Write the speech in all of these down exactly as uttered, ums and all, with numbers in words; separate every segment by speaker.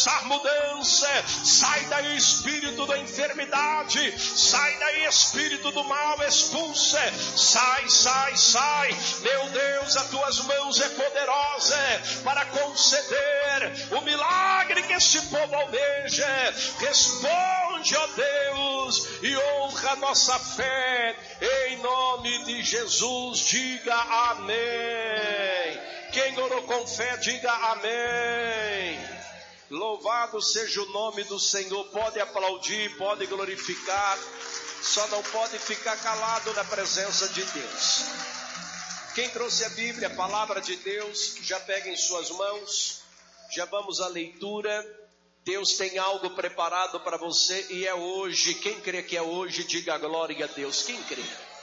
Speaker 1: causar mudança. Sai daí, espírito da enfermidade. Sai daí, espírito do mal, expulsa. Sai, sai, sai. Meu Deus, as tuas mãos é poderosa para conceder o milagre que este povo almeja. Responde, ó Deus, e honra a nossa fé. Em nome de Jesus, diga amém. Quem orou com fé, diga amém. Louvado seja o nome do Senhor. Pode aplaudir, pode glorificar, só não pode ficar calado na presença de Deus. Quem trouxe a Bíblia, a palavra de Deus, já pega em suas mãos, já vamos à leitura. Deus tem algo preparado para você e é hoje. Quem crê que é hoje, diga glória a Deus. Quem crê?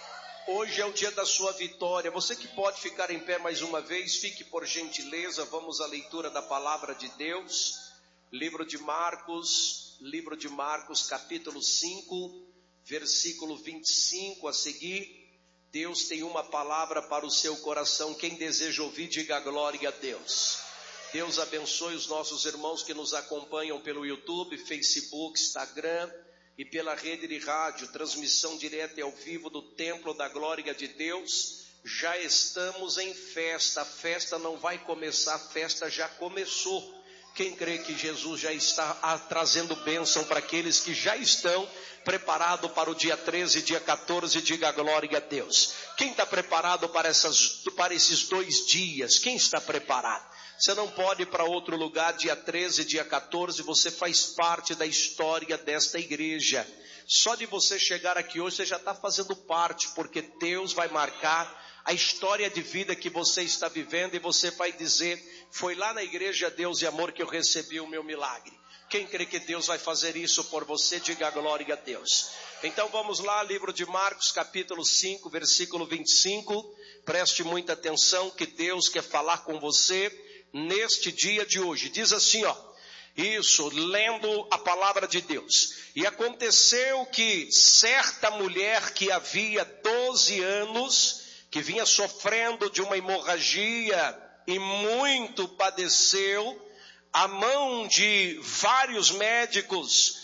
Speaker 1: Hoje é o dia da sua vitória. Você que pode ficar em pé mais uma vez, fique por gentileza. Vamos à leitura da palavra de Deus. Livro de Marcos, livro de Marcos, capítulo cinco, versículo vinte e cinco a seguir. Deus tem uma palavra para o seu coração. Quem deseja ouvir, diga glória a Deus. Deus abençoe os nossos irmãos que nos acompanham pelo YouTube, Facebook, Instagram e pela rede de rádio, transmissão direta e ao vivo do Templo da Glória de Deus. Já estamos em festa, a festa não vai começar, a festa já começou. Quem crê que Jesus já está trazendo bênção para aqueles que já estão preparados para o dia treze e dia quatorze, diga glória a Deus. Quem está preparado para, essas, para esses dois dias? Quem está preparado? Você não pode ir para outro lugar, dia treze, dia quatorze, você faz parte da história desta igreja. Só de você chegar aqui hoje, você já está fazendo parte, porque Deus vai marcar a história de vida que você está vivendo e você vai dizer, foi lá na igreja Deus e Amor que eu recebi o meu milagre. Quem crê que Deus vai fazer isso por você, diga glória a Deus. Então vamos lá, livro de Marcos, capítulo cinco, versículo vinte e cinco. Preste muita atenção que Deus quer falar com você neste dia de hoje. Diz assim, ó, isso, lendo a palavra de Deus. E aconteceu que certa mulher que havia doze anos, que vinha sofrendo de uma hemorragia e muito padeceu, à mão de vários médicos,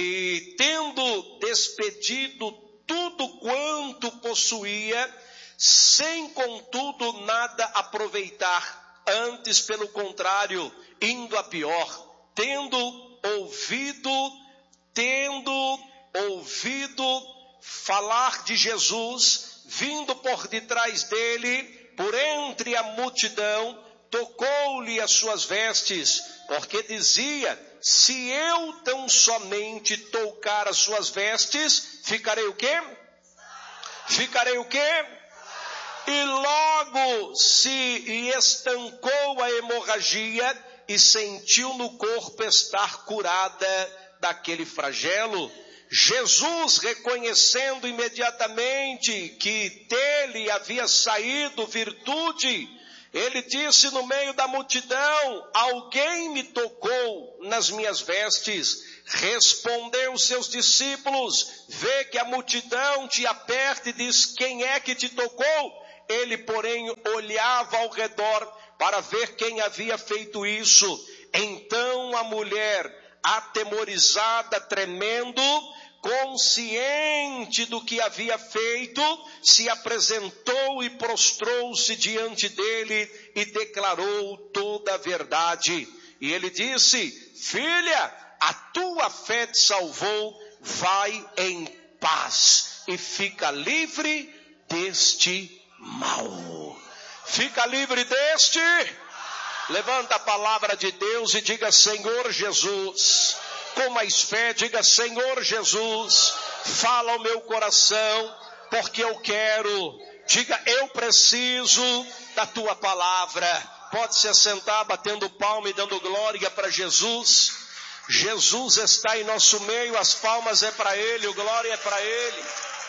Speaker 1: e tendo despedido tudo quanto possuía, sem contudo nada aproveitar, antes pelo contrário, indo a pior, tendo ouvido, tendo ouvido falar de Jesus, vindo por detrás dele, por entre a multidão, tocou-lhe as suas vestes, porque dizia, se eu tão somente tocar as suas vestes, ficarei o quê? Ficarei o quê? E logo se estancou a hemorragia e sentiu no corpo estar curada daquele flagelo. Jesus, reconhecendo imediatamente que dele havia saído virtude, ele disse no meio da multidão, alguém me tocou nas minhas vestes. Respondeu os seus discípulos, vê que a multidão te aperta e diz, quem é que te tocou? Ele, porém, olhava ao redor para ver quem havia feito isso. Então a mulher, atemorizada, tremendo, consciente do que havia feito, se apresentou e prostrou-se diante dele e declarou toda a verdade. E ele disse, filha, a tua fé te salvou, vai em paz e fica livre deste mal. Fica livre deste. Levanta a palavra de Deus e diga, Senhor Jesus, com mais fé, diga, Senhor Jesus, fala ao meu coração, porque eu quero, diga, eu preciso da tua palavra. Pode se assentar, batendo palma e dando glória para Jesus. Jesus está em nosso meio, as palmas é para Ele, o glória é para Ele,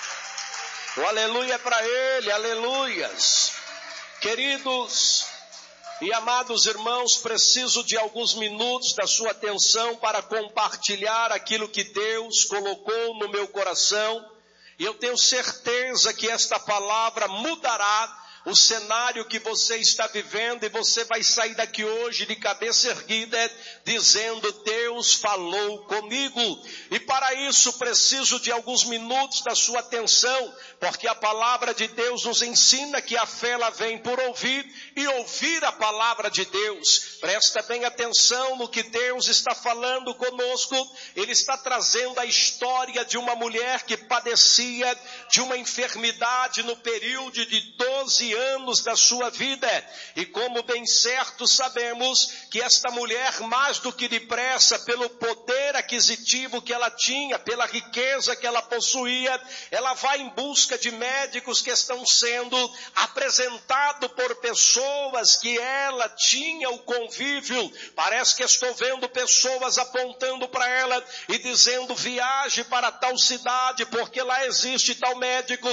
Speaker 1: o aleluia é para Ele, aleluias. Queridos e amados irmãos, preciso de alguns minutos da sua atenção para compartilhar aquilo que Deus colocou no meu coração. E eu tenho certeza que esta palavra mudará o cenário que você está vivendo, e você vai sair daqui hoje de cabeça erguida, dizendo: Deus falou comigo. E para isso preciso de alguns minutos da sua atenção, porque a palavra de Deus nos ensina que a fé ela vem por ouvir, e ouvir a palavra de Deus. Presta bem atenção no que Deus está falando conosco. Ele está trazendo a história de uma mulher que padecia de uma enfermidade no período de doze anos da sua vida. E como bem certo sabemos que esta mulher, mais do que depressa, pelo poder aquisitivo que ela tinha, pela riqueza que ela possuía, ela vai em busca de médicos que estão sendo apresentados por pessoas que ela tinha o convívio. Parece que estou vendo pessoas apontando para ela e dizendo: viaje para tal cidade, porque lá existe tal médico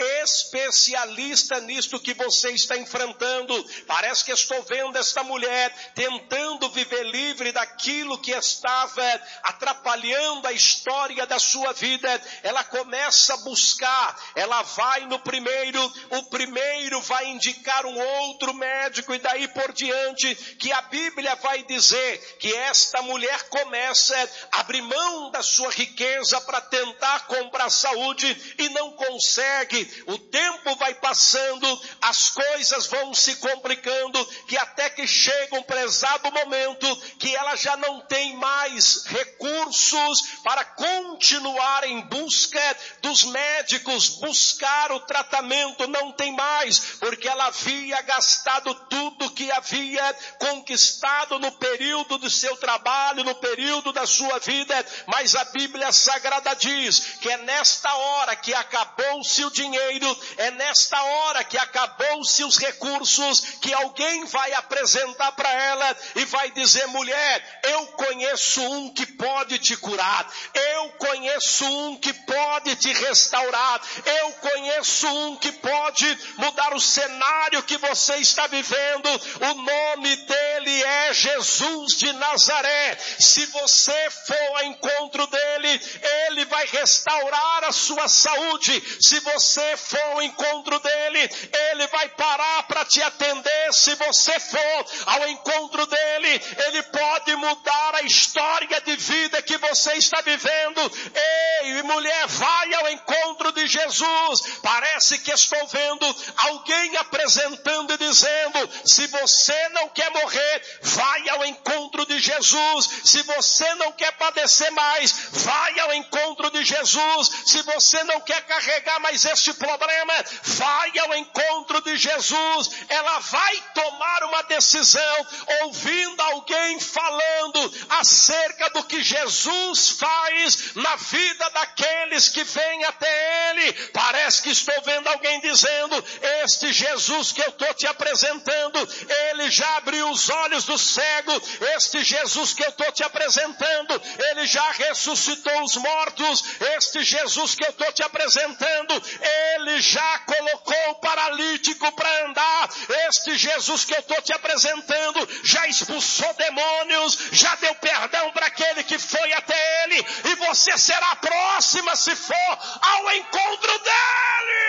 Speaker 1: especialista nisto que você está enfrentando. Parece que estou vendo esta mulher tentando viver livre daquilo que estava atrapalhando a história da sua vida. Ela começa a buscar, ela vai no primeiro, o primeiro vai indicar um outro médico, e daí por diante, que a Bíblia vai dizer que esta mulher começa a abrir mão da sua riqueza para tentar comprar saúde e não consegue. O tempo vai passando, as coisas vão se complicando, que até que chega um prezado momento que ela já não tem mais recursos para continuar em busca dos médicos, buscar o tratamento, não tem mais, porque ela havia gastado tudo que havia conquistado no período do seu trabalho, no período da sua vida. Mas a Bíblia Sagrada diz que é nesta hora que acabou-se o dinheiro, é nesta hora que acabou-se os recursos, que alguém vai apresentar para ela e vai dizer: mulher, eu conheço um que pode te curar, eu conheço um que pode te restaurar, eu conheço um que pode mudar o cenário que você está vivendo. O nome dele é Jesus de Nazaré. Se você for ao encontro dele, ele vai restaurar a sua saúde. Se você for ao encontro dele, ele vai parar para te atender. Se você for ao encontro dele, ele pode mudar a história de vida que você está vivendo. Ei, mulher, vai ao encontro de Jesus. Parece que estou vendo alguém apresentando e dizendo: se você não quer morrer, vai ao encontro de Jesus. Se você não quer padecer mais, vai ao encontro de Jesus. Se você não quer carregar mais este problema, vai ao encontro de Jesus. Ela vai tomar uma decisão, ouvindo alguém falando acerca do que Jesus faz na vida daqueles que vêm até ele. Parece que estou vendo alguém dizendo: este Jesus que eu estou te apresentando, ele já abriu os olhos do cego. Este Jesus que eu estou te apresentando, ele já ressuscitou os mortos. Este Jesus que eu estou te apresentando, ele já colocou o paralítico para andar. Este Jesus que eu estou te apresentando já expulsou demônios, já deu perdão para aquele que foi até ele, e você será a próxima se for ao encontro dele.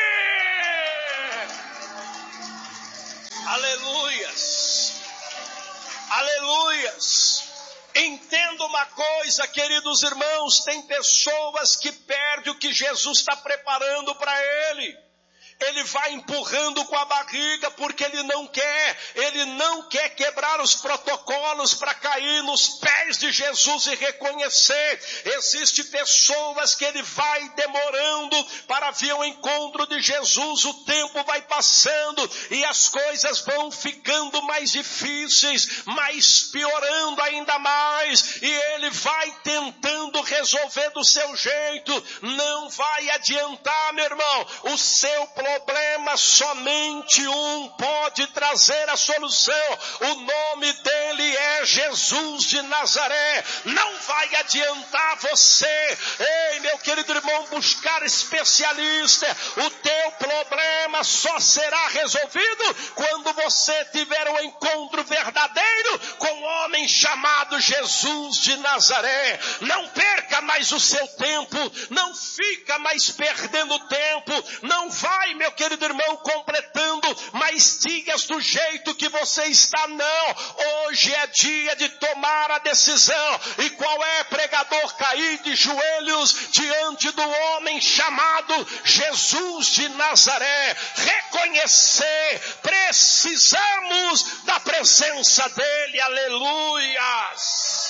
Speaker 1: Aleluias, aleluias. Entenda uma coisa, queridos irmãos, tem pessoas que perdem o que Jesus está preparando para ele. Ele vai empurrando com a barriga porque ele não quer, ele não quer quebrar os protocolos para cair nos pés de Jesus e reconhecer. Existem pessoas que ele vai demorando para vir ao encontro de Jesus, o tempo vai passando e as coisas vão ficando mais difíceis, mais piorando ainda mais, e ele vai tentando resolver do seu jeito. Não vai adiantar, meu irmão, o seu problema somente um pode trazer a solução. O nome dele é Jesus de Nazaré. Não vai adiantar você, ei meu querido irmão, buscar especialista. O teu problema só será resolvido quando você tiver um encontro verdadeiro com um homem chamado Jesus de Nazaré. Não perca mais o seu tempo, não fica mais perdendo tempo, não vai meu querido irmão, completando mais dias do jeito que você está, não. Hoje é dia de tomar a decisão. E qual é, pregador? Cair de joelhos diante do homem chamado Jesus de Nazaré. Reconhecer, precisamos da presença dele. Aleluias.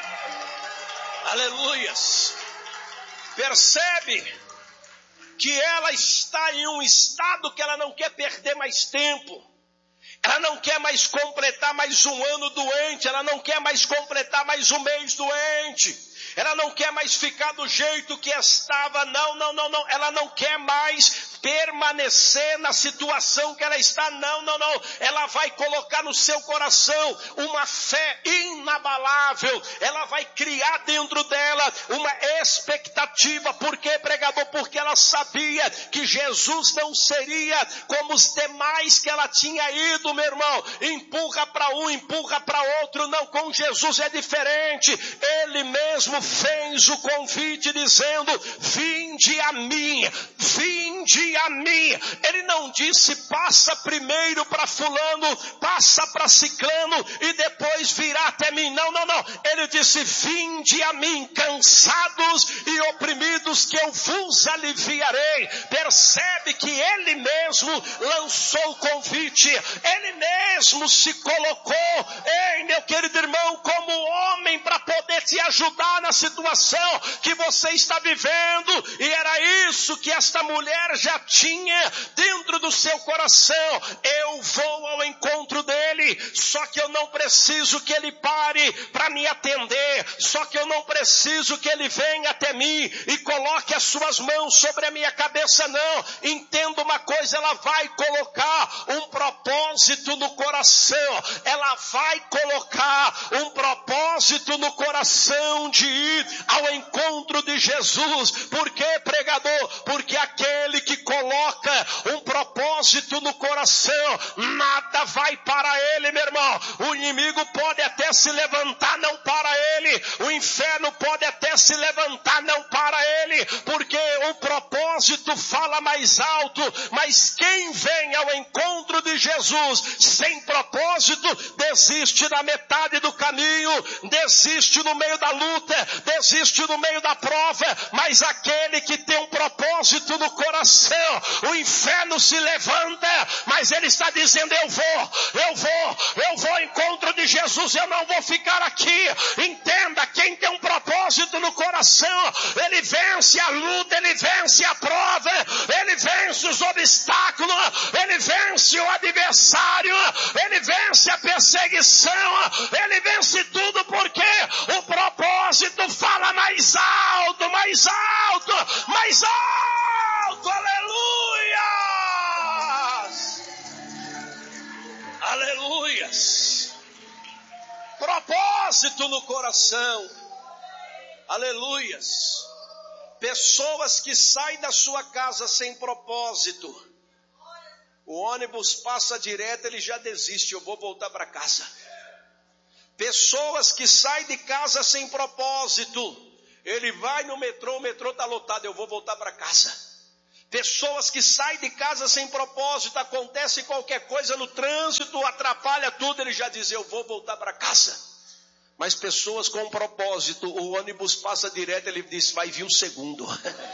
Speaker 1: Aleluias. Percebe que ela está em um estado que ela não quer perder mais tempo. Ela não quer mais completar mais um ano doente. Ela não quer mais completar mais um mês doente. Ela não quer mais ficar do jeito que estava. Não, não, não, não. Ela não quer mais permanecer na situação que ela está. Não, não, não. Ela vai colocar no seu coração uma fé inabalável. Ela vai criar dentro dela uma expectativa. Por quê, pregador? Porque ela sabia que Jesus não seria como os demais que ela tinha ido, meu irmão. Empurra para um, empurra para outro. Não, com Jesus é diferente. Ele mesmo fez o convite dizendo: vinde a mim, vinde a mim. Ele não disse passa primeiro para fulano, passa para ciclano e depois virá até mim. Não, não, não. Ele disse: vinde a mim, cansados e oprimidos, que eu vos aliviarei. Percebe que ele mesmo lançou o convite. Ele mesmo se colocou, ei, meu querido irmão, como homem para poder te ajudar na situação que você está vivendo. E era isso que esta mulher já tinha dentro do seu coração. Eu vou ao encontro dele, só que eu não preciso que ele pare para me atender, só que eu não preciso que ele venha até mim e coloque as suas mãos sobre a minha cabeça, não. Entenda uma coisa, ela vai colocar um propósito no coração, ela vai colocar um propósito no coração de ir ao encontro de Jesus. Por quê, pregador? Porque aquele que coloca um propósito no coração, nada vai para ele, meu irmão. O inimigo pode até se levantar, não para ele. O inferno pode até se levantar, não para ele, porque o propósito fala mais alto. Mas quem vem ao encontro de Jesus sem propósito, desiste na metade do caminho, desiste no meio da luta, desiste no meio da prova. Mas aquele que tem um propósito no coração, o inferno se levanta, mas ele está dizendo: eu vou, eu vou, eu vou ao encontro de Jesus, eu não vou ficar aqui. Entenda, quem tem um propósito no coração, ele vence a luta, ele vence a prova, ele vence os obstáculos, ele vence o adversário, ele vence a perseguição, ele vence tudo, porque o propósito fala mais alto, mais alto, mais alto. Aleluias! Aleluias! Propósito no coração. Aleluias! Pessoas que saem da sua casa sem propósito. O ônibus passa direto, ele já desiste: eu vou voltar para casa. Pessoas que saem de casa sem propósito. Ele vai no metrô, o metrô está lotado, eu vou voltar para casa. Pessoas que saem de casa sem propósito, acontece qualquer coisa no trânsito, atrapalha tudo, ele já diz: eu vou voltar para casa. Mas pessoas com propósito, o ônibus passa direto, ele diz: vai vir o segundo.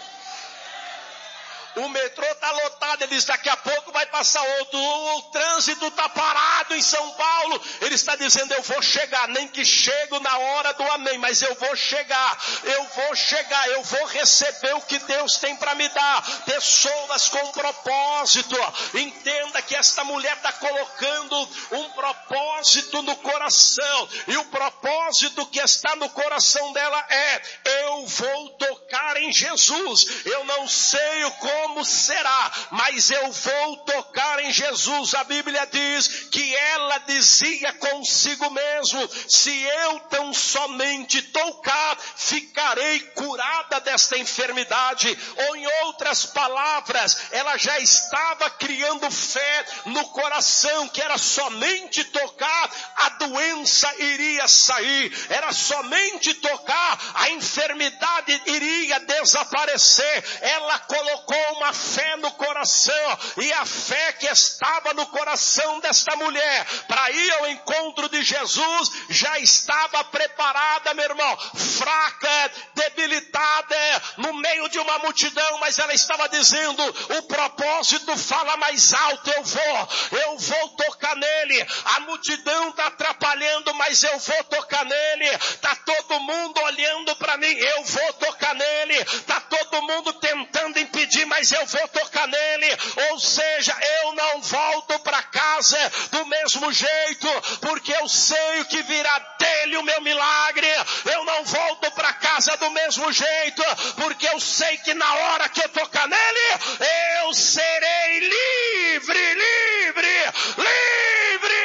Speaker 1: O metrô está lotado, ele diz: daqui a pouco vai passar outro. O trânsito está parado em São Paulo, ele está dizendo: eu vou chegar, nem que chego na hora do amém, mas eu vou chegar, eu vou chegar, eu vou receber o que Deus tem para me dar. Pessoas com propósito. Entenda que esta mulher está colocando um propósito no coração, e o propósito que está no coração dela é: eu vou tocar em Jesus. Eu não sei o como Como será, mas eu vou tocar em Jesus. A Bíblia diz que ela dizia consigo mesmo: se eu tão somente tocar, ficarei curada desta enfermidade. Ou em outras palavras, ela já estava criando fé no coração, que era somente tocar, a doença iria sair. Era somente tocar, a enfermidade iria desaparecer. Ela colocou uma uma fé no coração, e a fé que estava no coração desta mulher para ir ao encontro de Jesus já estava preparada, meu irmão, fraca, debilitada, no meio de uma multidão, mas ela estava dizendo: o propósito fala mais alto, eu vou, eu vou tocar nele. A multidão está atrapalhando, mas eu vou tocar nele. Está todo mundo olhando para mim, eu vou tocar nele. Está todo mundo tentando impedir, mas eu vou tocar nele. Ou seja, eu não volto para casa do mesmo jeito, porque eu sei que virá dele o meu milagre. Eu não volto para casa do mesmo jeito, porque eu sei que na hora que eu tocar nele, eu serei livre, livre, livre.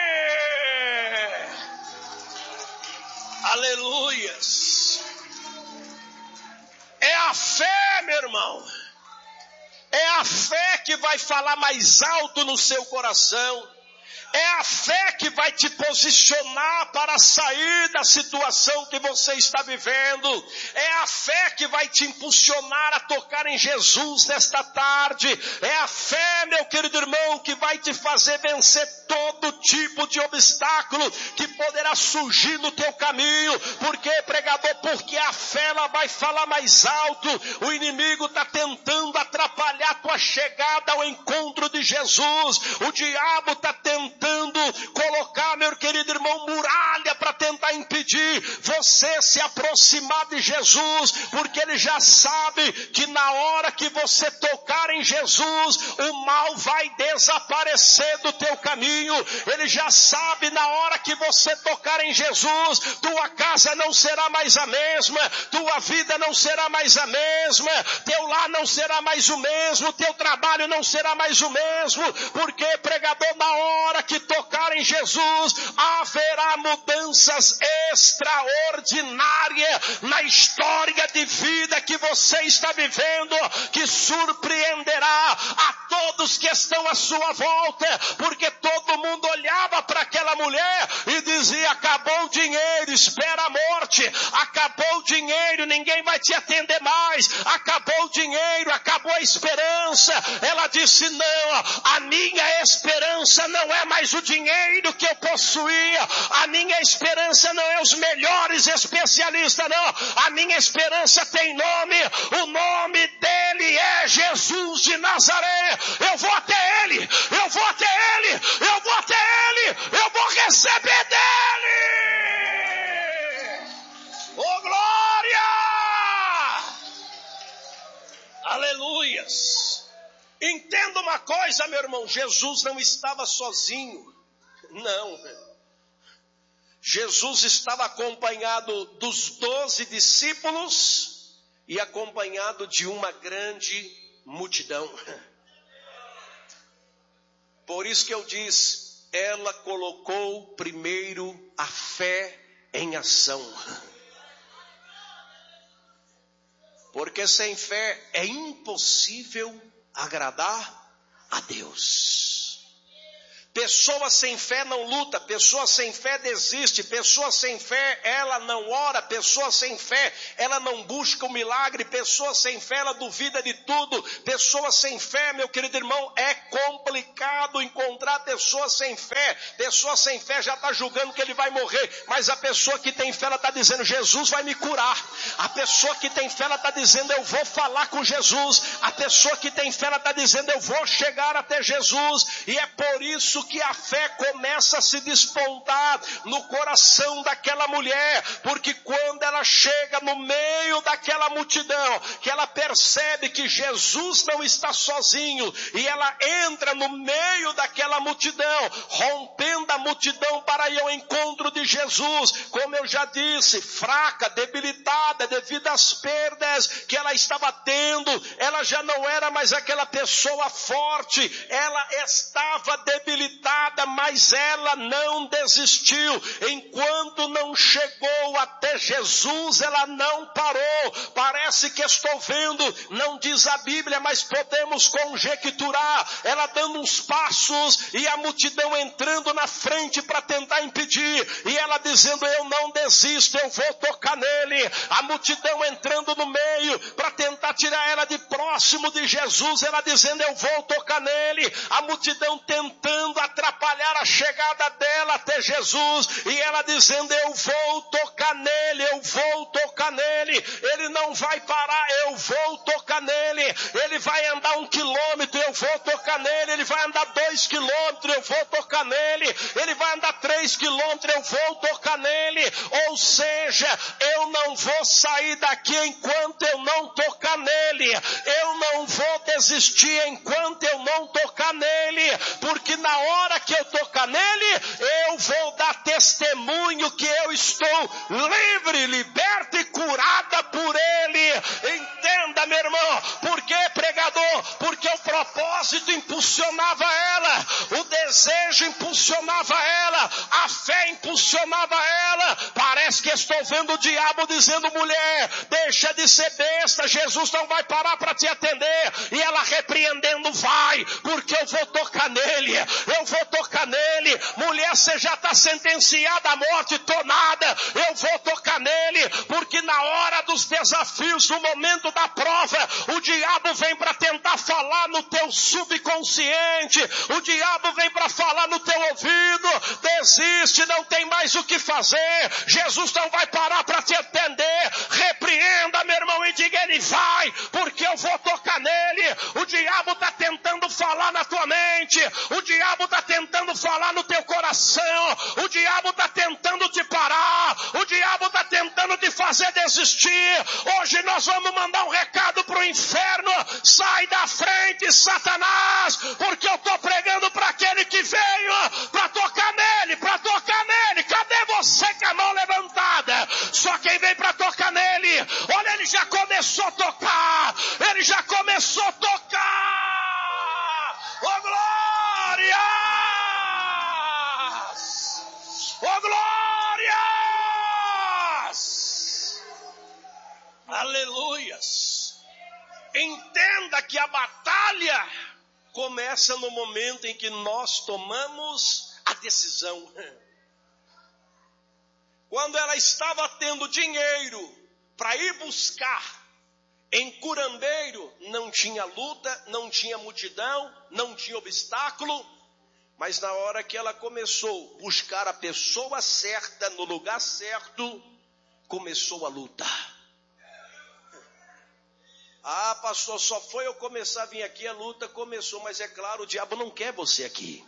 Speaker 1: Aleluias. É a fé, meu irmão. É a fé que vai falar mais alto no seu coração. É a fé que vai te posicionar para sair da situação que você está vivendo. É a fé que vai te impulsionar a tocar em Jesus nesta tarde. É a fé, meu querido irmão, que vai te fazer vencer todo tipo de obstáculo que poderá surgir no teu caminho. Por quê, pregador? Porque a fé ela vai falar mais alto. O inimigo está tentando atrapalhar a tua chegada ao encontro de Jesus. O diabo está tentando colocar, meu querido irmão, muralha para tentar impedir você se aproximar de Jesus, porque ele já sabe que na hora que você tocar em Jesus, o mal vai desaparecer do teu caminho. Ele já sabe na hora que você tocar em Jesus, tua casa não será mais a mesma, tua vida não será mais a mesma, teu lar não será mais o mesmo, teu trabalho não será mais o mesmo, porque, pregador, na hora que tocar em Jesus, haverá mudanças extraordinárias na história de vida que você está vivendo, que surpreenderá a todos que estão à sua volta, porque todo mundo olhava para aquela mulher e dizia: acabou o dinheiro, espera a morte, acabou o dinheiro, ninguém vai te atender mais, acabou o dinheiro, acabou a esperança. Ela disse: não, a minha esperança não é mais o dinheiro que eu possuía, a minha esperança não é os melhores especialistas, não, a minha esperança tem nome, o nome dele é Jesus de Nazaré. Eu vou até ele, eu vou até ele, eu vou até ele, eu vou receber dele. Oh, glória! Aleluias! Entenda uma coisa, meu irmão, Jesus não estava sozinho. Não. Jesus estava acompanhado dos doze discípulos e acompanhado de uma grande multidão. Por isso que eu disse, ela colocou primeiro a fé em ação. Porque sem fé é impossível agradar a Deus. Pessoa sem fé não luta, pessoa sem fé desiste, pessoa sem fé ela não ora, pessoa sem fé ela não busca o milagre, pessoa sem fé ela duvida de tudo, pessoa sem fé, meu querido irmão, é complicado encontrar pessoa sem fé. Pessoa sem fé já está julgando que ele vai morrer, mas a pessoa que tem fé ela está dizendo: Jesus vai me curar. A pessoa que tem fé ela está dizendo: eu vou falar com Jesus. A pessoa que tem fé ela está dizendo: eu vou chegar até Jesus. E é por isso que a fé começa a se despontar no coração daquela mulher, porque quando ela chega no meio daquela multidão, que ela percebe que Jesus não está sozinho, e ela entra no meio daquela multidão, rompendo a multidão para ir ao encontro de Jesus, como eu já disse, fraca, debilitada devido às perdas que ela estava tendo, ela já não era mais aquela pessoa forte, ela estava debilitada, mas ela não desistiu. Enquanto não chegou até Jesus, ela não parou. Parece que estou vendo, não diz a Bíblia, mas podemos conjecturar, ela dando uns passos, e a multidão entrando na frente para tentar impedir, e ela dizendo, eu não desisto, eu vou tocar nele. A multidão entrando no meio para tentar tirar ela de próximo de Jesus, ela dizendo, eu vou tocar nele. A multidão tentando atrapalhar a chegada dela até Jesus, e ela dizendo, eu vou tocar nele, eu vou tocar nele. Ele não vai parar, eu vou tocar nele. Ele vai andar um quilômetro, eu vou tocar nele. Ele vai andar dois quilômetros, eu vou tocar nele. Ele vai andar três quilômetros, eu vou tocar nele. Ou seja, eu não vou sair daqui enquanto eu não tocar nele. Eu não vou desistir enquanto eu não tocar nele, porque na hora que eu tocar nele, eu vou dar testemunho que eu estou livre, liberta e curada por ele. Entenda, meu irmão, por que, pregador? Porque o propósito impulsionava ela, o desejo impulsionava ela, a fé impulsionava ela. Parece que estou vendo o diabo dizendo, mulher, deixa de ser besta, Jesus não vai parar para te atender. E ela repreendendo, vai, porque eu vou tocar nele, eu vou tocar nele. Mulher, você já está sentenciada à morte, tô nada, eu vou tocar nele, porque na hora dos desafios, no momento da prova, o diabo vem para tentar falar no teu subconsciente, o diabo vem para falar no teu ouvido, desiste, não tem mais o que fazer, Jesus não vai parar para te atender. Repreenda, meu irmão, e diga, ele vai, porque eu vou tocar nele. O diabo está tentando falar na tua mente, o diabo está tentando falar no teu coração, o diabo está tentando te parar, o diabo está tentando te fazer desistir. Hoje nós vamos mandar um recado para o inferno, sai da frente, Satanás, porque eu estou pregando para aquele que veio para tocar nele, para tocar nele. Cadê você com a mão levantada? Só quem veio para tocar nele. Olha, ele já começou a tocar, ele já começou a tocar. Oh, glória! Oh, glórias! Aleluias! Entenda que a batalha começa no momento em que nós tomamos a decisão. Quando ela estava tendo dinheiro para ir buscar em curandeiro, não tinha luta, não tinha multidão, não tinha obstáculo. Mas na hora que ela começou a buscar a pessoa certa, no lugar certo, começou a luta. Ah, pastor, só foi eu começar a vir aqui, a luta começou. Mas é claro, o diabo não quer você aqui.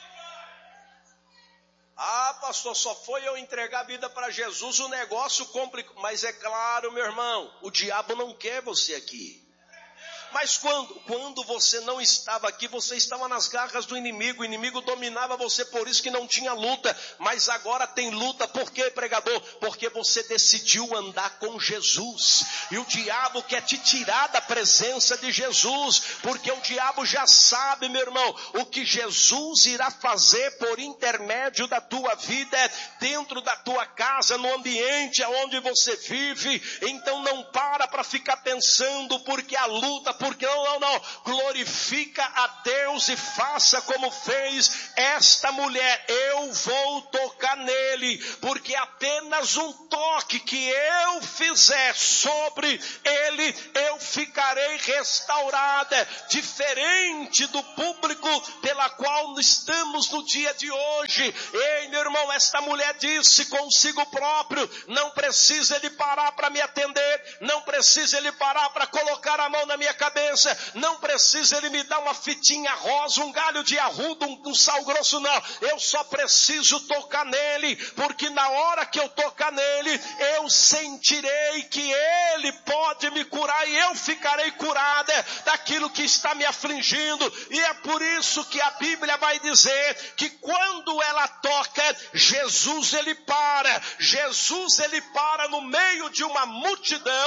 Speaker 1: Ah, pastor, só foi eu entregar a vida para Jesus, o negócio complicou. Mas é claro, meu irmão, o diabo não quer você aqui. Mas quando, quando você não estava aqui, você estava nas garras do inimigo, o inimigo dominava você, por isso que não tinha luta. Mas agora tem luta, por quê, pregador? Porque você decidiu andar com Jesus, e o diabo quer te tirar da presença de Jesus, porque o diabo já sabe, meu irmão, o que Jesus irá fazer por intermédio da tua vida, dentro da tua casa, no ambiente onde você vive. Então não para para ficar pensando, porque a luta, porque não, não, não, glorifica a Deus e faça como fez esta mulher. Eu vou tocar nele, porque apenas um toque que eu fizer sobre ele, eu ficarei restaurada. Diferente do público pela qual estamos no dia de hoje. Ei, meu irmão, esta mulher disse consigo próprio, não precisa ele parar para me atender, não precisa ele parar para colocar a mão na minha cabeça, não precisa ele me dar uma fitinha rosa, um galho de arrudo, um, um sal grosso, não. Eu só preciso tocar nele, porque na hora que eu tocar nele, eu sentirei que ele pode me curar, e eu ficarei curada daquilo que está me afligindo. E é por isso que a Bíblia vai dizer que quando ela toca, Jesus ele para, Jesus ele para no meio de uma multidão, e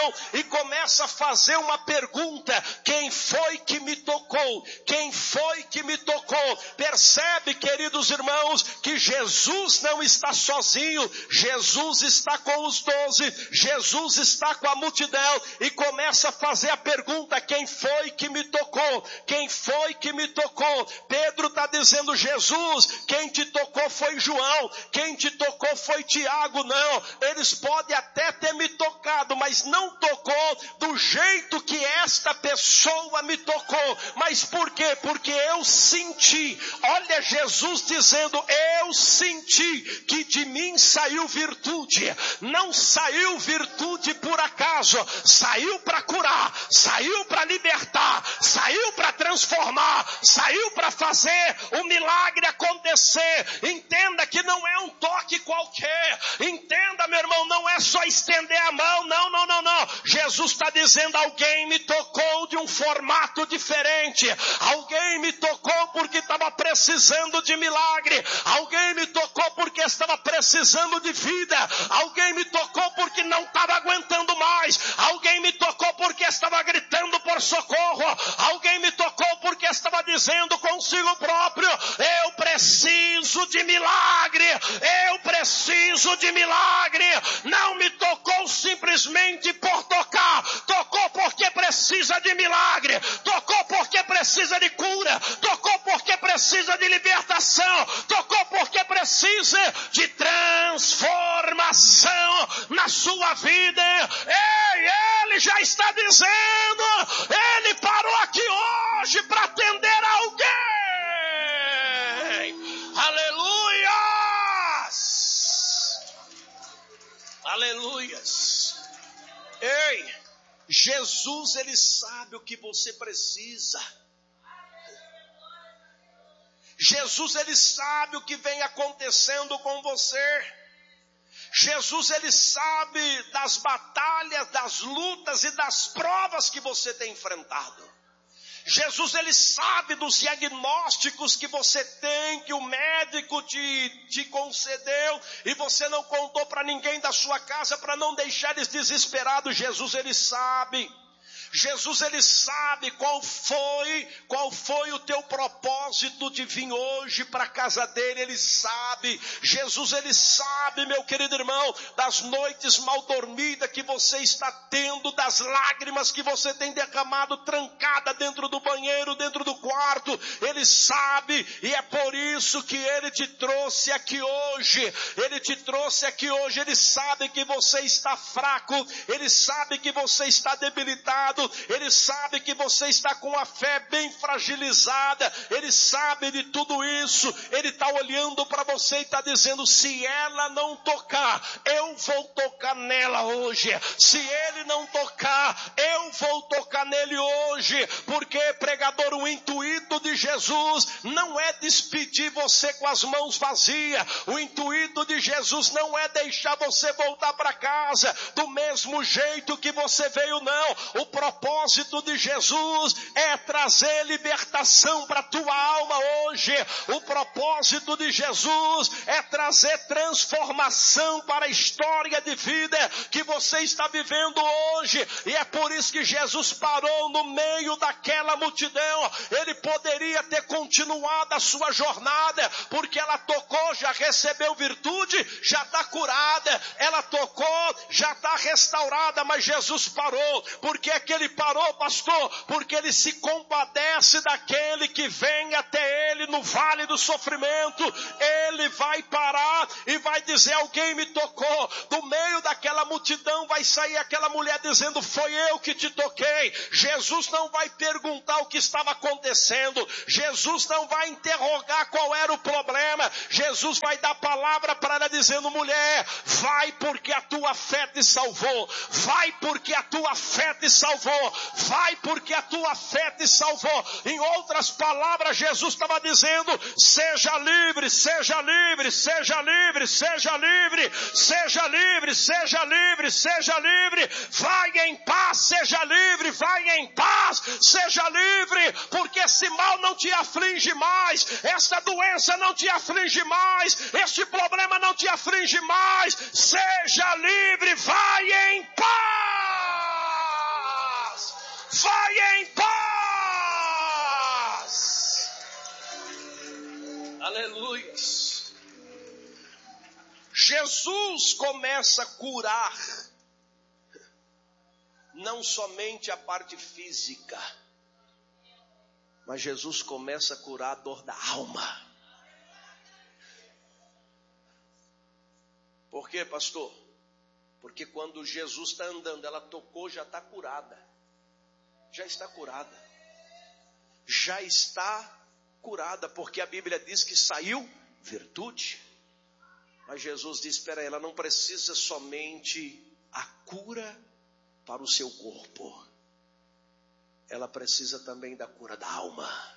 Speaker 1: começa a fazer uma pergunta: quem foi que me tocou? Quem foi que me tocou? Percebe, queridos irmãos, que Jesus não está sozinho. Jesus está com os doze, Jesus está com a multidão, e começa a fazer a pergunta: quem foi que me tocou? Quem foi que me tocou? Pedro está dizendo: Jesus, quem te tocou foi João, quem te tocou foi Tiago. Não, eles podem até ter me tocado, mas não tocou do jeito que esta pessoa me tocou. Mas por quê? Porque eu senti. Olha Jesus dizendo: eu senti que de mim saiu virtude. Não saiu virtude por acaso, saiu para curar, saiu para libertar, saiu para transformar, saiu para fazer o milagre acontecer. Entenda que não é um toque qualquer. Entenda, meu irmão, não é só estender a mão. Não, não, não, não. Jesus está dizendo: alguém me tocou de um formato diferente. Alguém me tocou porque estava precisando de milagre. Alguém me tocou porque estava precisando de vida. Alguém me tocou porque não estava aguentando mais. Alguém me tocou porque estava gritando por socorro. Alguém me tocou porque estava dizendo consigo próprio: eu preciso de milagre. Eu preciso de milagre. Não me tocou simplesmente por tocar. Tocou porque precisa de milagre. Tocou porque precisa de cura. Tocou porque precisa de libertação. Tocou porque precisa de transformação na sua vida. Ei, ele já está dizendo, ele parou aqui hoje para atender alguém. Aleluias! Aleluias! Ei, Jesus, ele sabe o que você precisa. Jesus, ele sabe o que vem acontecendo com você. Jesus, ele sabe das batalhas, das lutas e das provas que você tem enfrentado. Jesus, ele sabe dos diagnósticos que você tem, que o médico te, te concedeu, e você não contou para ninguém da sua casa para não deixar eles desesperados. Jesus, ele sabe. Jesus, ele sabe qual foi, qual foi o teu propósito de vir hoje para a casa dele. Ele sabe. Jesus, ele sabe, meu querido irmão, das noites mal dormidas que você está tendo, das lágrimas que você tem derramado trancada dentro do banheiro, dentro do quarto. Ele sabe, e é por isso que ele te trouxe aqui hoje. Ele te trouxe aqui hoje. Ele sabe que você está fraco, ele sabe que você está debilitado, ele sabe que você está com a fé bem fragilizada. Ele sabe de tudo isso. Ele está olhando para você e está dizendo: se ela não tocar, eu vou tocar nela hoje. Se ele não tocar, eu vou tocar nele hoje. Porque, pregador, o intuito de Jesus não é despedir você com as mãos vazias. O intuito de Jesus não é deixar você voltar para casa do mesmo jeito que você veio, não. O propósito de Jesus é trazer libertação para a tua alma hoje. O propósito de Jesus é trazer transformação para a história de vida que você está vivendo hoje. E é por isso que Jesus parou no meio daquela multidão. Ele poderia ter continuado a sua jornada, porque ela tocou, já recebeu virtude, já está curada. Ela tocou, já está restaurada, mas Jesus parou. Por que é que ele parou, pastor? Porque ele se compadece daquele que vem até ele no vale do sofrimento. Ele vai parar e vai dizer: alguém me tocou. Do meio daquela multidão vai sair aquela mulher dizendo: foi eu que te toquei. Jesus não vai perguntar o que estava acontecendo. Jesus não vai interrogar qual era o problema. Jesus vai dar palavra para ela dizendo: mulher, vai porque a tua fé te salvou. Vai porque a tua fé te salvou. Vai porque a tua fé te salvou. Em outras palavras, Jesus estava dizendo: seja livre, seja livre, seja livre, seja livre, seja livre, seja livre, seja livre. Vai em paz, seja livre, vai em paz, seja livre, porque esse mal não te aflige mais, essa doença não te aflige mais, este problema não te aflige mais. Seja livre, vai em paz. Aleluias. Jesus começa a curar não somente a parte física, mas Jesus começa a curar a dor da alma. Por quê, pastor? Porque quando Jesus está andando, ela tocou, já está curada. Já está curada. Já está curada, porque a Bíblia diz que saiu virtude. Mas Jesus diz, espera aí, ela não precisa somente a cura para o seu corpo. Ela precisa também da cura da alma.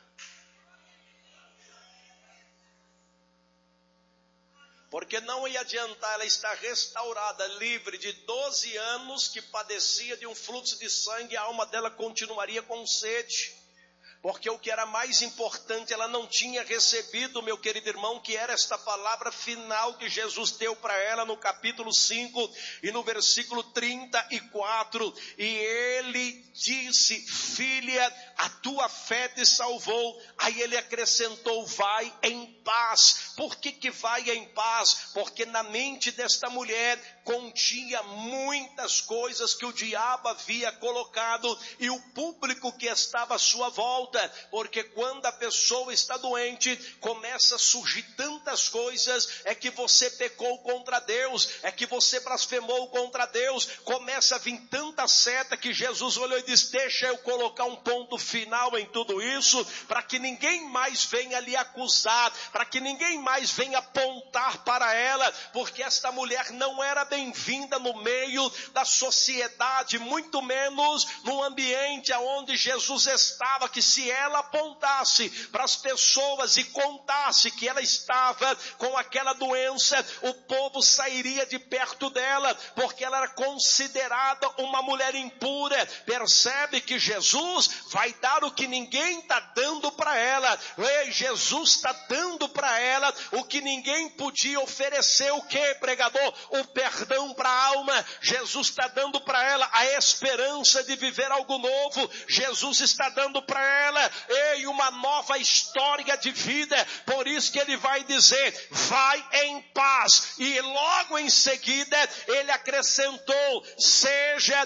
Speaker 1: Porque não ia adiantar ela estar restaurada, livre de doze anos, que padecia de um fluxo de sangue, a alma dela continuaria com sede. Porque o que era mais importante, ela não tinha recebido, meu querido irmão, que era esta palavra final que Jesus deu para ela no capítulo cinco e no versículo trinta e quatro. E ele disse, filha, a tua fé te salvou. Aí ele acrescentou, vai em paz. Por que que vai em paz? Porque na mente desta mulher continha muitas coisas que o diabo havia colocado e o público que estava à sua volta. Porque quando a pessoa está doente, começa a surgir tantas coisas, é que você pecou contra Deus, é que você blasfemou contra Deus, começa a vir tanta seta que Jesus olhou e disse, deixa eu colocar um ponto final em tudo isso, para que ninguém mais venha lhe acusar, para que ninguém mais venha apontar para ela, porque esta mulher não era bem-vinda no meio da sociedade, muito menos no ambiente onde Jesus estava, que se ela apontasse para as pessoas e contasse que ela estava com aquela doença, o povo sairia de perto dela, porque ela era considerada uma mulher impura. Percebe que Jesus vai dar o que ninguém está dando para ela. Ei, Jesus está dando para ela o que ninguém podia oferecer. O que, pregador? O perdão para a alma. Jesus está dando para ela a esperança de viver algo novo. Jesus está dando para ela, ei, uma nova história de vida. Por isso que ele vai dizer, vai em paz. E logo em seguida ele acrescentou, seja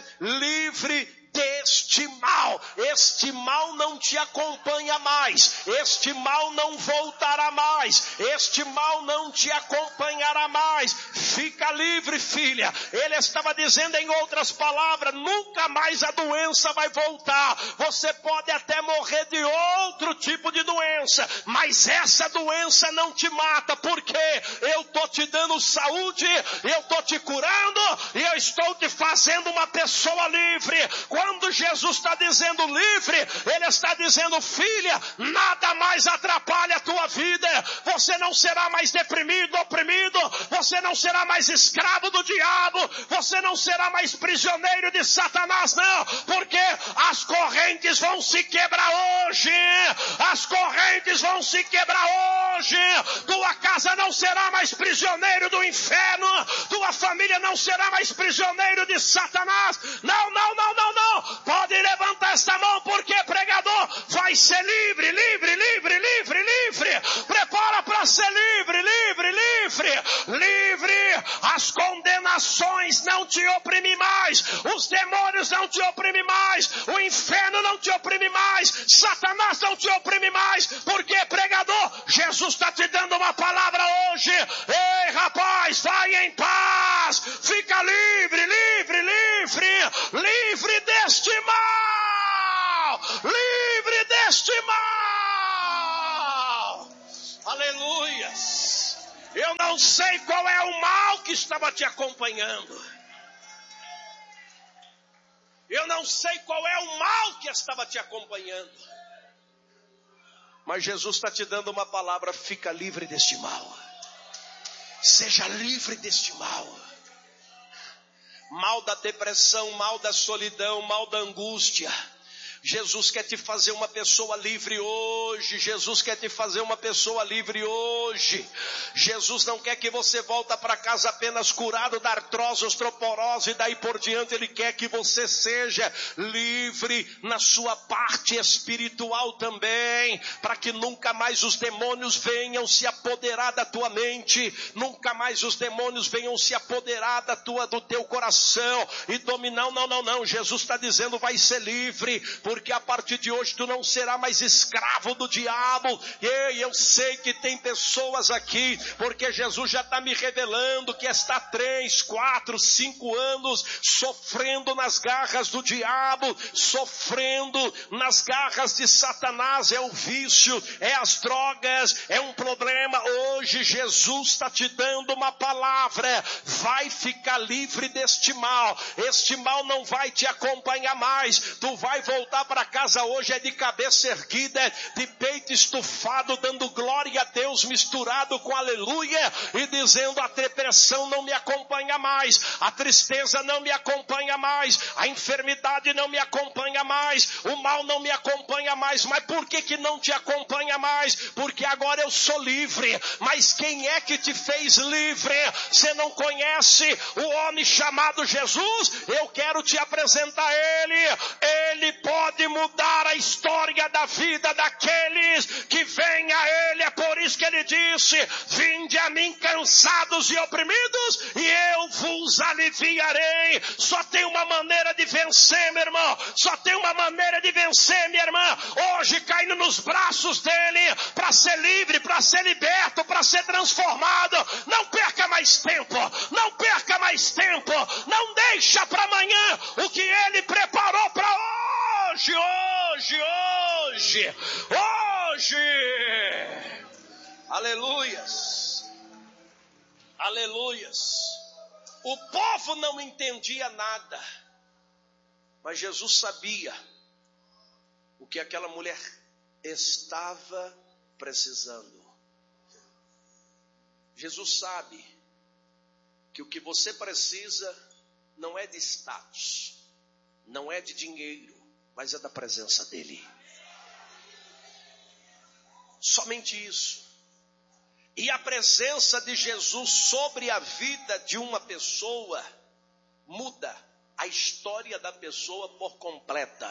Speaker 1: livre deste mal. Este mal não te acompanha mais. Este mal não voltará mais. Este mal não te acompanhará mais. Fica livre, filha. Ele estava dizendo em outras palavras, nunca mais a doença vai voltar. Você pode até morrer de outro tipo de doença, mas essa doença não te mata, porque eu estou te dando saúde, eu estou te curando e eu estou te fazendo uma pessoa livre. Quando Jesus está dizendo livre, ele está dizendo, filha, nada mais atrapalha a tua vida. Você não será mais deprimido, oprimido, você não será mais escravo do diabo, você não será mais prisioneiro de Satanás, não, porque as correntes vão se quebrar hoje, as correntes vão se quebrar hoje. Tua casa não será mais prisioneiro do inferno, tua família não será mais prisioneiro de Satanás. Não, não, não, não, não. Pode levantar esta mão, porque pregador vai ser livre, livre, livre, livre, livre. Prepara para ser livre, livre, livre, livre. As condenações não te oprimem mais, os demônios não te oprimem mais, o inferno não te oprime mais, Satanás não te oprime mais, porque pregador, Jesus está te dando uma palavra hoje. Ei, rapaz, vai em paz, fica livre, livre, livre, livre deste mal, livre deste mal. Aleluias. Eu não sei qual é o mal que estava te acompanhando. Eu não sei qual é o mal que estava te acompanhando. Mas Jesus está te dando uma palavra, fica livre deste mal. Seja livre deste mal. Mal da depressão, mal da solidão, mal da angústia. Jesus quer te fazer uma pessoa livre hoje. Jesus quer te fazer uma pessoa livre hoje. Jesus não quer que você volte para casa apenas curado da artrose, osteoporose e daí por diante. Ele quer que você seja livre na sua parte espiritual também, para que nunca mais os demônios venham se apoderar da tua mente, nunca mais os demônios venham se apoderar da tua, do teu coração e dominar. Não, não, não, Jesus está dizendo, vai ser livre, porque a partir de hoje tu não será mais escravo do diabo. E eu sei que tem pessoas aqui, porque Jesus já está me revelando que está três, quatro, cinco anos sofrendo nas garras do diabo, sofrendo nas garras de Satanás. É o vício, é as drogas, é um problema. Hoje Jesus está te dando uma palavra, vai ficar livre deste mal. Este mal não vai te acompanhar mais. Tu vai voltar para casa hoje é de cabeça erguida, de peito estufado, dando glória a Deus misturado com aleluia e dizendo, a depressão não me acompanha mais, a tristeza não me acompanha mais, a enfermidade não me acompanha mais, o mal não me acompanha mais. Mas por que que não te acompanha mais? Porque agora eu sou livre. Mas quem é que te fez livre? Você não conhece o homem chamado Jesus? Eu quero te apresentar ele. Ele pode mudar a história da vida daqueles que vêm a ele. É por isso que ele disse, vinde a mim cansados e oprimidos e eu vos aliviarei. Só tem uma maneira de vencer, meu irmão. Só tem uma maneira de vencer, minha irmã. Hoje caindo nos braços dele, para ser livre, para ser liberto, para ser transformado. Não perca mais tempo, não perca mais tempo, não deixa para amanhã o que ele preparou para hoje, hoje, hoje, hoje. Aleluias, aleluias. O povo não entendia nada, mas Jesus sabia o que aquela mulher estava precisando. Jesus sabe que o que você precisa não é de status, não é de dinheiro, mas é da presença dele. Somente isso. E a presença de Jesus sobre a vida de uma pessoa muda a história da pessoa por completa.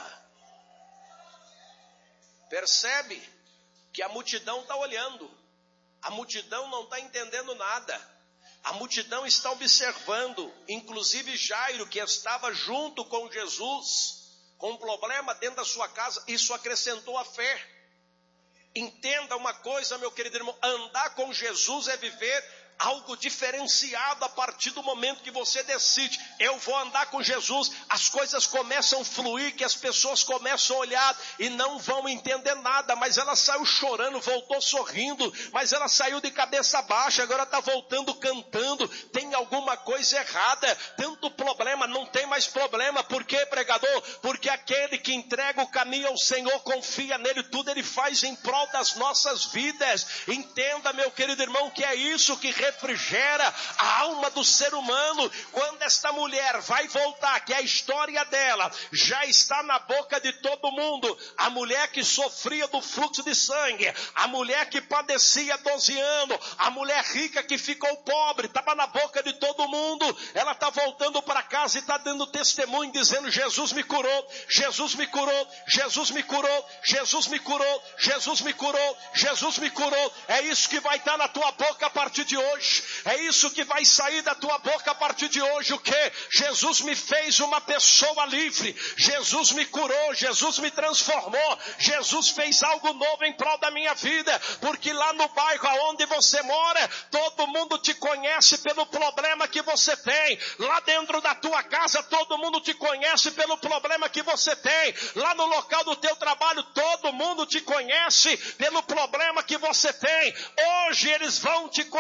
Speaker 1: Percebe que a multidão está olhando, a multidão não está entendendo nada, a multidão está observando, inclusive Jairo, que estava junto com Jesus, com um problema dentro da sua casa, isso acrescentou a fé. Entenda uma coisa, meu querido irmão, andar com Jesus é viver algo diferenciado a partir do momento que você decide, eu vou andar com Jesus. As coisas começam a fluir, que as pessoas começam a olhar e não vão entender nada, mas ela saiu chorando, voltou sorrindo, mas ela saiu de cabeça baixa, agora está voltando cantando. Tem alguma coisa errada, tanto problema, não tem mais problema. Por quê, pregador? Porque aquele que entrega o caminho ao Senhor, confia nele, tudo ele faz em prol das nossas vidas. Entenda, meu querido irmão, que é isso que refrigera a alma do ser humano. Quando esta mulher vai voltar, que a história dela já está na boca de todo mundo, a mulher que sofria do fluxo de sangue, a mulher que padecia doze anos, a mulher rica que ficou pobre, estava na boca de todo mundo, ela está voltando para casa e está dando testemunho, dizendo, Jesus me curou, Jesus me curou, Jesus me curou, Jesus me curou, Jesus me curou, Jesus me curou. É isso que vai estar na tua boca a partir de hoje. É isso que vai sair da tua boca a partir de hoje. O que? Jesus me fez uma pessoa livre, Jesus me curou, Jesus me transformou, Jesus fez algo novo em prol da minha vida. Porque lá no bairro aonde você mora, todo mundo te conhece pelo problema que você tem. Lá dentro da tua casa, todo mundo te conhece pelo problema que você tem. Lá no local do teu trabalho, todo mundo te conhece pelo problema que você tem. Hoje eles vão te conhecer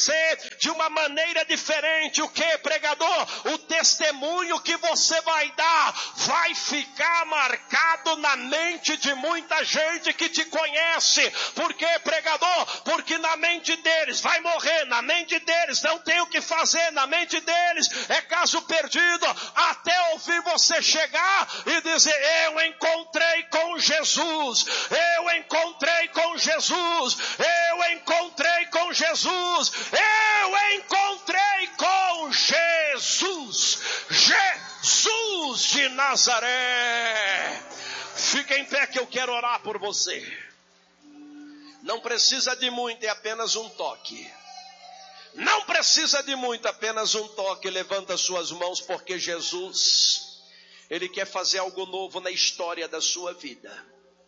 Speaker 1: você de uma maneira diferente. O que, pregador? O testemunho que você vai dar vai ficar marcado na mente de muita gente que te conhece. Por que, pregador? Porque na mente deles vai morrer, na mente deles não tem o que fazer, na mente deles é caso perdido, até ouvir você chegar e dizer: eu encontrei com Jesus, eu encontrei com Jesus, eu encontrei com Jesus, eu encontrei com Jesus, Jesus de Nazaré. Fica em pé que eu quero orar por você. Não precisa de muito, é apenas um toque. Não precisa de muito, apenas um toque. Levanta suas mãos, porque Jesus, Ele quer fazer algo novo na história da sua vida.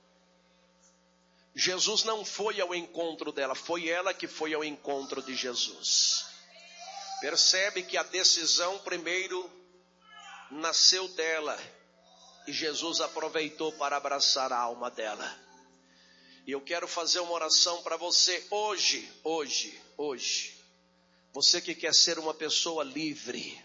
Speaker 1: Jesus não foi ao encontro dela, foi ela que foi ao encontro de Jesus. Percebe que a decisão primeiro nasceu dela, e Jesus aproveitou para abraçar a alma dela. E eu quero fazer uma oração para você hoje, hoje, hoje. Você que quer ser uma pessoa livre.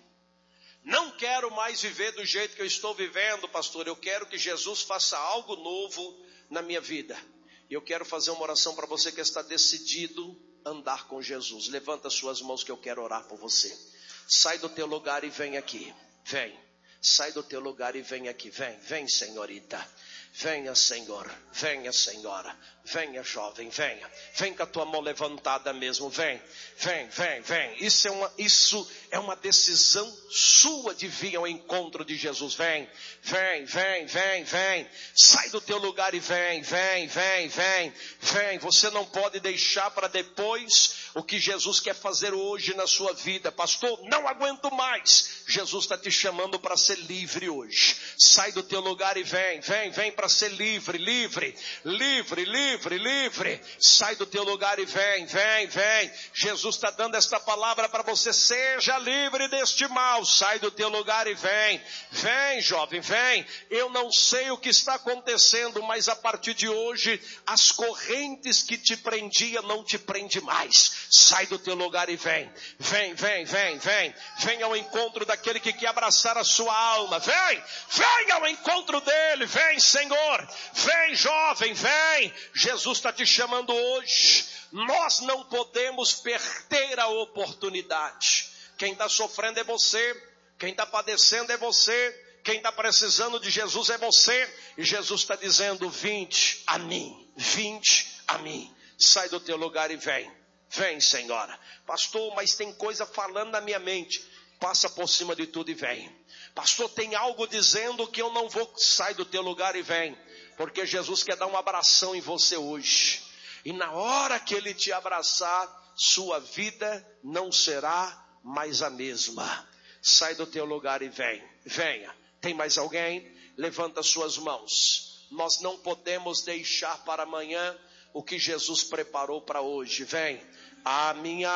Speaker 1: Não quero mais viver do jeito que eu estou vivendo, pastor. Eu quero que Jesus faça algo novo na minha vida. E eu quero fazer uma oração para você que está decidido a andar com Jesus. Levanta suas mãos que eu quero orar por você. Sai do teu lugar e vem aqui. Vem. Sai do teu lugar e vem aqui. Vem, vem, senhorita. Venha, Senhor, venha, Senhora, venha, jovem, venha, vem com a tua mão levantada mesmo, vem, vem, vem, vem, isso é uma, isso é uma decisão sua de vir ao encontro de Jesus, vem, vem, vem, vem, vem, sai do teu lugar e vem, vem, vem, vem, vem, você não pode deixar para depois o que Jesus quer fazer hoje na sua vida. Pastor, não aguento mais. Jesus está te chamando para ser livre hoje. Sai do teu lugar e vem, vem, vem para ser livre, livre, livre, livre, livre. Sai do teu lugar e vem, vem, vem. Jesus está dando esta palavra para você: seja livre deste mal. Sai do teu lugar e vem, vem, jovem, vem. Eu não sei o que está acontecendo, mas a partir de hoje as correntes que te prendiam não te prende mais. Sai do teu lugar e vem, vem, vem, vem, vem, vem ao encontro daquele que quer abraçar a sua alma, vem, vem ao encontro dele, vem, Senhor, vem, jovem, vem, Jesus está te chamando hoje. Nós não podemos perder a oportunidade. Quem está sofrendo é você, quem está padecendo é você, quem está precisando de Jesus é você, e Jesus está dizendo: vinde a mim, vinde a mim. Sai do teu lugar e vem. Vem, Senhora. Pastor, mas tem coisa falando na minha mente. Passa por cima de tudo e vem. Pastor, tem algo dizendo que eu não vou. Sai do teu lugar e vem. Porque Jesus quer dar um abração em você hoje. E na hora que Ele te abraçar, sua vida não será mais a mesma. Sai do teu lugar e vem. Venha. Tem mais alguém? Levanta suas mãos. Nós não podemos deixar para amanhã o que Jesus preparou para hoje. Vem. A minha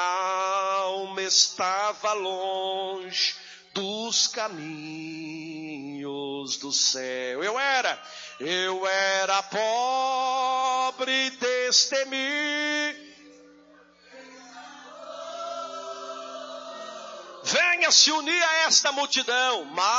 Speaker 1: alma estava longe dos caminhos do céu. Eu era, eu era pobre, destemi. Venha se unir a esta multidão.